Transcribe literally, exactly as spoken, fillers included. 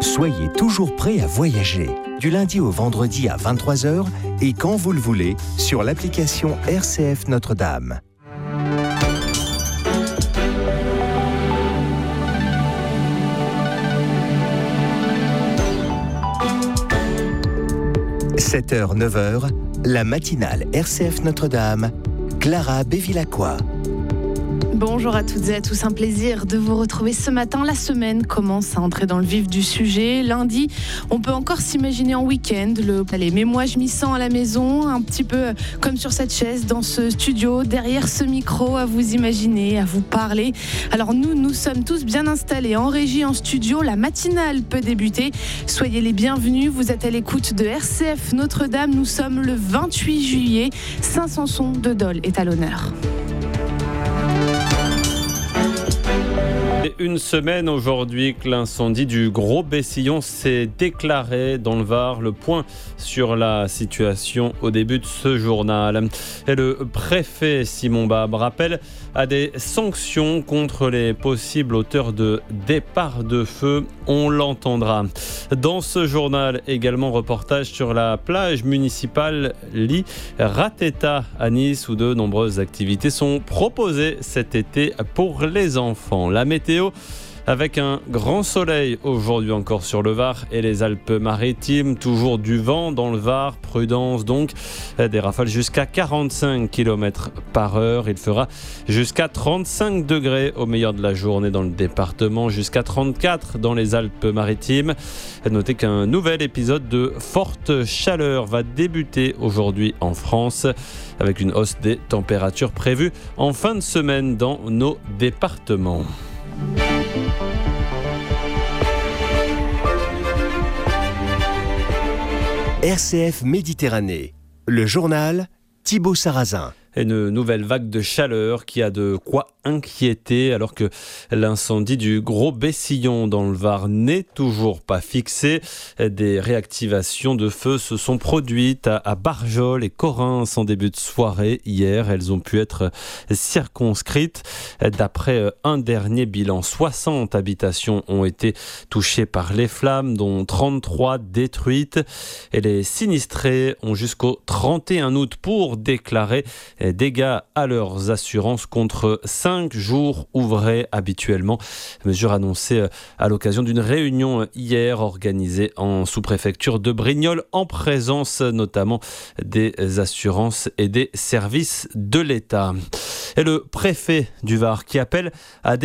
Soyez toujours prêts à voyager, du lundi au vendredi à vingt-trois heures et quand vous le voulez, sur l'application R C F Notre-Dame. sept heures neuf heures, la matinale R C F Notre-Dame, Clara Bévilacqua. Bonjour à toutes et à tous, un plaisir de vous retrouver ce matin. La semaine commence à entrer dans le vif du sujet. Lundi, on peut encore s'imaginer en week-end. Le... Allez, mais moi je m'y sens à la maison, un petit peu comme sur cette chaise, dans ce studio, derrière ce micro, à vous imaginer, à vous parler. Alors nous, nous sommes tous bien installés en régie, en studio. La matinale peut débuter. Soyez les bienvenus. Vous êtes à l'écoute de R C F Notre-Dame. Nous sommes le vingt-huit juillet. Saint-Samson de Dole est à l'honneur. Une semaine aujourd'hui que l'incendie du Gros Bessillon s'est déclaré dans le Var. Le point sur la situation au début de ce journal. Et le préfet Simon Bab rappelle à des sanctions contre les possibles auteurs de départ de feu. On l'entendra. Dans ce journal, également reportage sur la plage municipale Li Rateta à Nice, où de nombreuses activités sont proposées cet été pour les enfants. La météo, avec un grand soleil aujourd'hui encore sur le Var et les Alpes-Maritimes, toujours du vent dans le Var, prudence donc, des rafales jusqu'à quarante-cinq kilomètres par heure. Il fera jusqu'à trente-cinq degrés au meilleur de la journée dans le département, jusqu'à trente-quatre dans les Alpes-Maritimes. Notez qu'un nouvel épisode de forte chaleur va débuter aujourd'hui en France, avec une hausse des températures prévues en fin de semaine dans nos départements. R C F Méditerranée, le journal Thibaut Sarrazin. Une nouvelle vague de chaleur qui a de quoi inquiéter alors que l'incendie du Gros Bessillon dans le Var n'est toujours pas fixé. Des réactivations de feu se sont produites à Barjol et Corrins en début de soirée hier. Elles ont pu être circonscrites. D'après un dernier bilan, soixante habitations ont été touchées par les flammes, dont trente-trois détruites. Et les sinistrés ont jusqu'au trente et un août pour déclarer dégâts à leurs assurances contre cinq jours ouvrés habituellement. Mesure annoncée à l'occasion d'une réunion hier organisée en sous-préfecture de Brignoles en présence notamment des assurances et des services de l'État. Et le préfet du Var qui appelle à des